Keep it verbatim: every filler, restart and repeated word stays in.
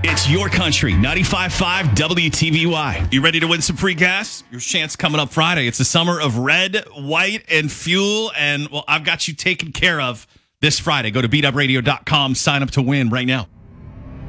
It's your country, ninety-five point five W T V Y. You ready to win some free gas? Your chance coming up Friday. It's the summer of red, white, and fuel. And, well, I've got you taken care of this Friday. Go to beat up radio dot com. Sign up to win right now.